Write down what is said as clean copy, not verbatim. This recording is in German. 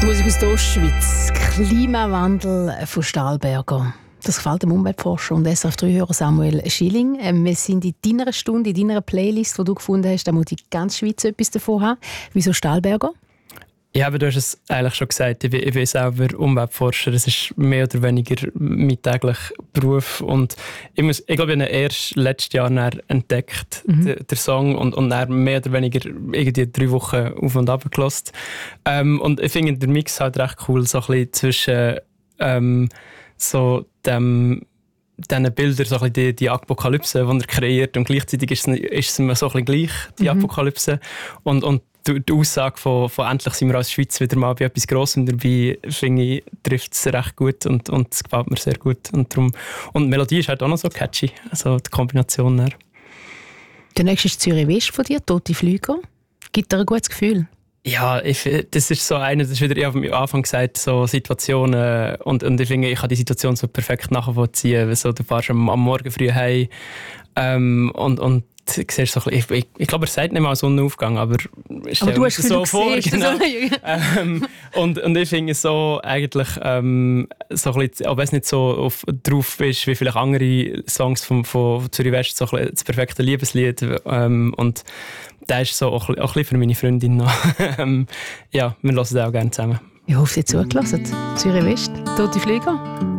Musik aus der Ostschweiz. Klimawandel von Stahlberger. Das gefällt dem Umweltforscher und SRF3-Hörer Samuel Schilling. Wir sind in deiner Stunde, in deiner Playlist, die du gefunden hast, da muss die ganze Schweiz etwas davon haben. Wieso Stahlberger? Ja, aber du hast es eigentlich schon gesagt. Ich bin selber Umweltforscher. Es ist mehr oder weniger mein täglicher Beruf. Und ich glaube, ich habe ihn erst letztes Jahr entdeckt, den Song, und dann mehr oder weniger irgendwie 3 Wochen auf und ab gehört. Und ich finde den Mix halt recht cool, so ein bisschen zwischen so diesen Bildern, so ein bisschen die Apokalypse, die er kreiert, und gleichzeitig ist es mir so ein bisschen gleich, die Apokalypse. Und die Aussage von endlich sind wir als Schweiz wieder mal bei etwas Grossem dabei, finde ich, trifft es recht gut und es gefällt mir sehr gut. Und die Melodie ist halt auch noch so catchy, also die Kombination. Dann. Der nächste ist Zürich West von dir, «Tote Flüger». Gibt dir ein gutes Gefühl? Ja, das ist so eine, das ist wieder, ich habe am Anfang gesagt, so Situationen, und ich finde, ich kann die Situation so perfekt nachvollziehen. So, du fährst am Morgen früh heim und du siehst so ein bisschen, ich glaube, er sagt nicht mal Sonnenaufgang, aber stell dir das so vor. Genau. Und ich finde es so eigentlich, so ein bisschen, auch wenn es nicht so drauf ist, wie vielleicht andere Songs von Zürich West, so ein bisschen das perfekte Liebeslied. Und der ist so auch ein bisschen für meine Freundin noch. Ja, wir hören den auch gerne zusammen. Ich hoffe, Sie haben zugelassen. Zürich West, «Tote Flüger».